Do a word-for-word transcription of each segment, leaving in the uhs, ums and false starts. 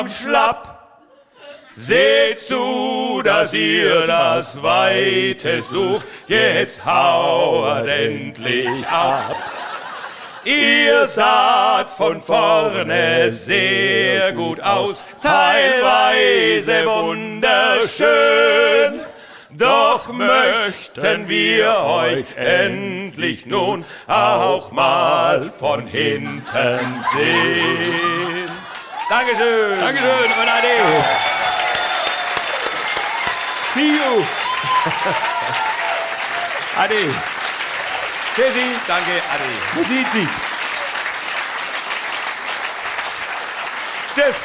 schlapp. Seht zu, dass ihr das Weite sucht, jetzt hauert endlich ab. Ihr saht von vorne sehr gut aus, teilweise wunderschön. Doch möchten wir euch endlich nun auch mal von hinten sehen. Dankeschön. Dankeschön und ade. See you. Ade. Tschüssi, danke, ade. Man sieht sich. Tschüss.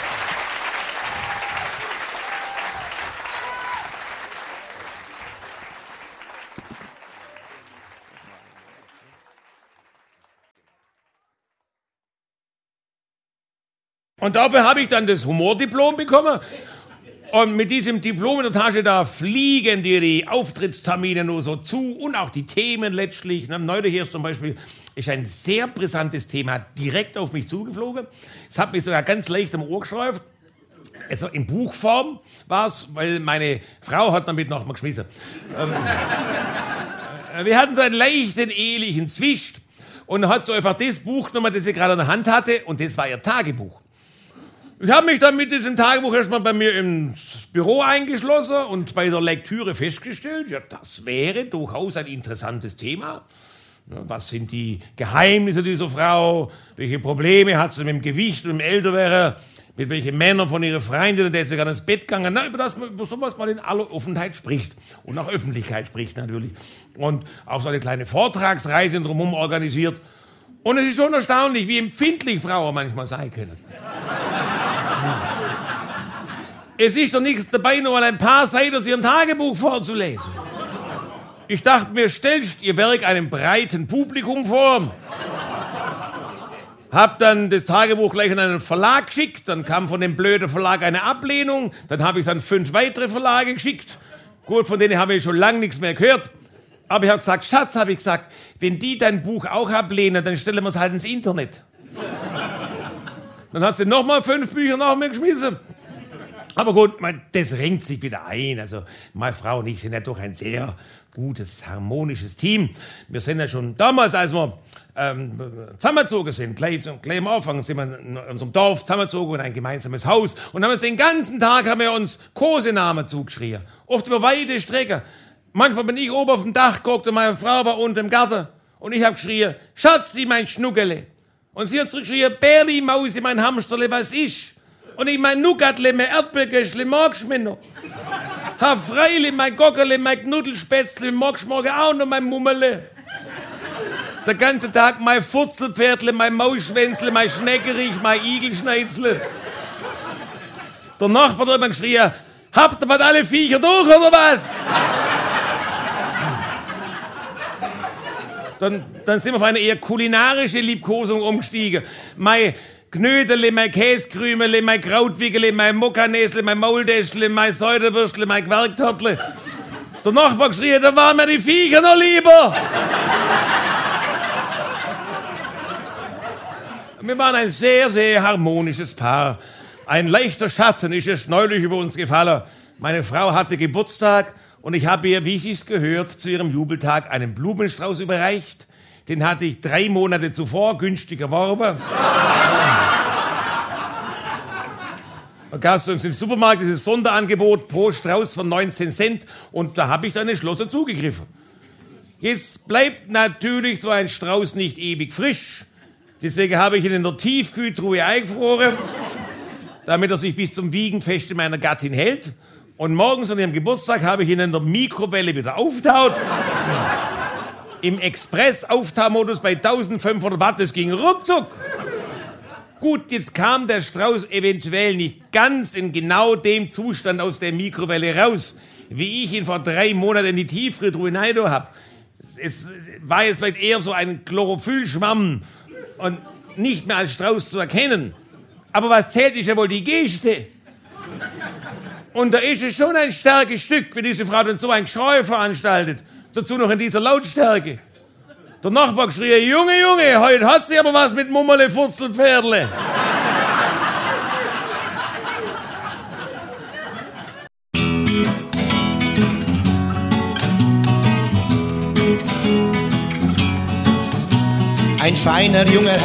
Und dafür habe ich dann das Humordiplom bekommen. Und mit diesem Diplom in der Tasche, da fliegen dir die Auftrittstermine nur so zu und auch die Themen letztlich. Neulich hier zum Beispiel ist ein sehr brisantes Thema direkt auf mich zugeflogen. Es hat mich sogar ganz leicht am Ohr gestreift. Also in Buchform war es, weil meine Frau hat damit noch mal geschmissen. ähm, wir hatten so einen leichten ehelichen Zwist und dann hat so einfach das Buch genommen, das sie gerade in der Hand hatte, und das war ihr Tagebuch. Ich habe mich dann mit diesem Tagebuch erstmal bei mir ins Büro eingeschlossen und bei der Lektüre festgestellt, ja, das wäre durchaus ein interessantes Thema. Was sind die Geheimnisse dieser Frau? Welche Probleme hat sie mit dem Gewicht und dem Älterwerden? Mit welchen Männern von ihren Freunden, der ist sogar ins Bett gegangen? Na, über das man über sowas mal in aller Offenheit spricht und nach Öffentlichkeit spricht natürlich. Und auch so eine kleine Vortragsreise drumherum organisiert. Und es ist schon erstaunlich, wie empfindlich Frauen manchmal sein können. Es ist doch nichts dabei, nur mal ein paar Seiten aus ihrem Tagebuch vorzulesen. Ich dachte mir, stellst ihr Werk einem breiten Publikum vor. Hab dann das Tagebuch gleich an einen Verlag geschickt, dann kam von dem blöden Verlag eine Ablehnung, dann habe ich es an fünf weitere Verlage geschickt. Gut, von denen habe ich schon lange nichts mehr gehört. Aber ich habe gesagt, Schatz, habe ich gesagt, wenn die dein Buch auch ablehnen, dann stellen wir es halt ins Internet. Dann hat sie nochmal fünf Bücher nach mir geschmissen. Aber gut, das renkt sich wieder ein. Also meine Frau und ich sind ja doch ein sehr gutes, harmonisches Team. Wir sind ja schon damals, als wir ähm, zusammengezogen sind, gleich, gleich am Anfang sind wir in unserem Dorf zusammengezogen in ein gemeinsames Haus und haben uns den ganzen Tag haben wir uns Kosenamen zugeschrien. Oft über weite Strecken. Manchmal bin ich oben auf dem Dach geguckt und meine Frau war unten im Garten und ich habe geschrien, Schatzi, mein Schnuggele. Und sie hat zurückgeschrien, Bärli, Mausi, mein Hamsterle, was ist? Und ich mein Nougatle, mein Erdbeergäschle, magst du mich noch? Ha, Freili, mein Gockerle, mein Knuddelspätzle, magst du morgen auch noch mein Mummerle? Der ganze Tag mein Furzelpferdle, mein Mausschwänzle, mein Schneckerich, mein Igelschneizle. Der Nachbar hat immer geschrien, habt ihr was alle Viecher durch, oder was? Dann, dann sind wir auf eine eher kulinarische Liebkosung umgestiegen. Mein Knödele, mein Käskrümele, mein Krautwickele, mein Mokkanäsle, mein Maultäschle, mein Säuderwürstle, mein Quarktortle. Der Nachbar geschrien, da waren mir die Viecher noch lieber. Wir waren ein sehr, sehr harmonisches Paar. Ein leichter Schatten ist es neulich über uns gefallen. Meine Frau hatte Geburtstag und ich habe ihr, wie sie es gehört, zu ihrem Jubeltag einen Blumenstrauß überreicht. Den hatte ich drei Monate zuvor günstig erworben. Da gab es uns im Supermarkt dieses Sonderangebot pro Strauß von neunzehn Cent und da habe ich dann entschlossen zugegriffen. Jetzt bleibt natürlich so ein Strauß nicht ewig frisch. Deswegen habe ich ihn in der Tiefkühltruhe eingefroren, damit er sich bis zum Wiegenfest meiner Gattin hält. Und morgens an ihrem Geburtstag habe ich ihn in der Mikrowelle wieder auftaut. Im Express-Auftaumodus bei eintausendfünfhundert Watt, das ging ruckzuck. Gut, jetzt kam der Strauß eventuell nicht ganz in genau dem Zustand aus der Mikrowelle raus, wie ich ihn vor drei Monaten in die Tiefkühltruhe rein habe. Es war jetzt vielleicht eher so ein Chlorophyllschwamm und nicht mehr als Strauß zu erkennen. Aber was zählt, ist ja wohl die Geste. Und da ist es schon ein starkes Stück, wenn diese Frau dann so ein Geschrei veranstaltet. Dazu noch in dieser Lautstärke. Der Nachbar schrie, Junge, Junge, heute hat sie aber was mit Mummerle, Furzelpferdle. ein feiner junger